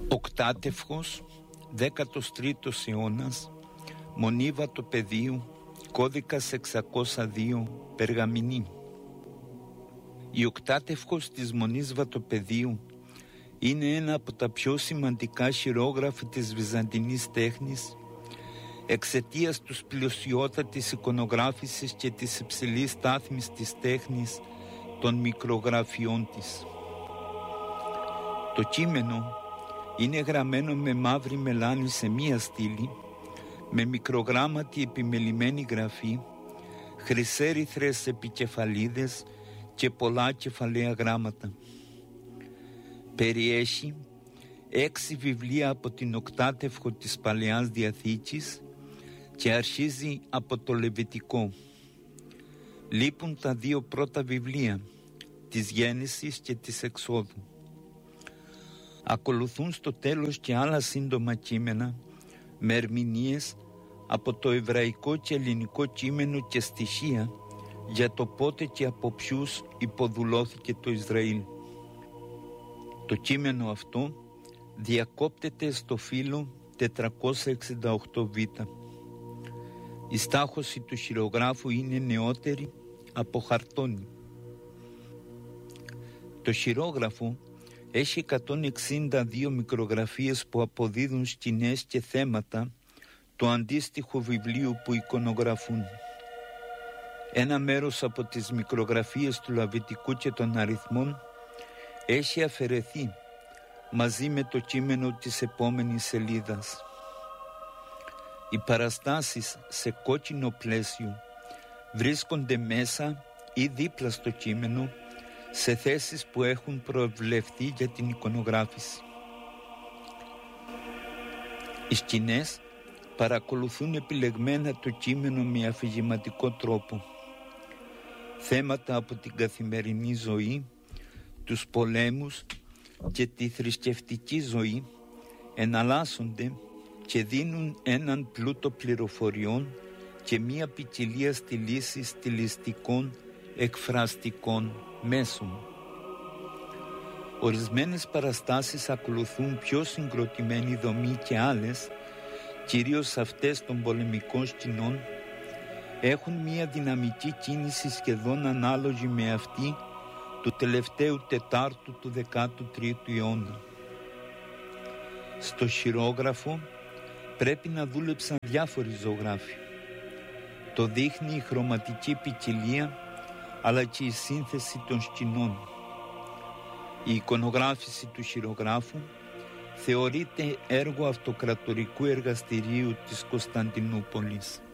Οκτάτευχος, 13ος αιώνας, Μονή Βατοπεδίου, κώδικας 602, Περγαμηνή. Η οκτάτευχος της Μονής Βατοπεδίου είναι ένα από τα πιο σημαντικά χειρόγραφα της βυζαντινής τέχνης εξαιτίας της πλουσιότατης εικονογράφησης και της υψηλής στάθμης της τέχνης των μικρογραφιών της. Το κείμενο είναι γραμμένο με μαύρη μελάνη σε μία στήλη, με μικρογράμματη επιμελημένη γραφή, χρυσέρυθρες επικεφαλίδες και πολλά κεφαλαία γράμματα. Περιέχει 6 βιβλία από την οκτάτευχο της Παλαιάς Διαθήκης και αρχίζει από το Λεβιτικό. Λείπουν τα 2 πρώτα βιβλία, της Γέννησης και της Εξόδου. Ακολουθούν στο τέλος και άλλα σύντομα κείμενα με ερμηνείες από το εβραϊκό και ελληνικό κείμενο και στοιχεία για το πότε και από ποιους υποδουλώθηκε το Ισραήλ. Το κείμενο αυτό διακόπτεται στο φύλλο 468β. Η στάχωση του χειρογράφου είναι νεότερη από χαρτόνι. Το χειρόγραφο έχει 162 μικρογραφίες που αποδίδουν σκηνές και θέματα του αντίστοιχου βιβλίου που εικονογραφούν. Ένα μέρος από τις μικρογραφίες του Λαβιτικού και των αριθμών έχει αφαιρεθεί μαζί με το κείμενο της επόμενης σελίδας. Οι παραστάσεις σε κόκκινο πλαίσιο βρίσκονται μέσα ή δίπλα στο κείμενο σε θέσεις που έχουν προβλεφθεί για την εικονογράφηση. Οι σκηνές παρακολουθούν επιλεγμένα το κείμενο με αφηγηματικό τρόπο. Θέματα από την καθημερινή ζωή, τους πολέμους και τη θρησκευτική ζωή εναλλάσσονται και δίνουν έναν πλούτο πληροφοριών και μία ποικιλία στη λύση στιλιστικών εκφραστικών μέσων. Ορισμένες παραστάσεις ακολουθούν πιο συγκροτημένη δομή και άλλες, κυρίως αυτές των πολεμικών σκηνών, έχουν μία δυναμική κίνηση σχεδόν ανάλογη με αυτή του τελευταίου τετάρτου του 13ου αιώνα. Στο χειρόγραφο πρέπει να δούλεψαν διάφοροι ζωγράφοι. Το δείχνει η χρωματική ποικιλία αλλά και η σύνθεση των σκηνών. Η εικονογράφηση του χειρογράφου θεωρείται έργο αυτοκρατορικού εργαστηρίου της Κωνσταντινούπολης.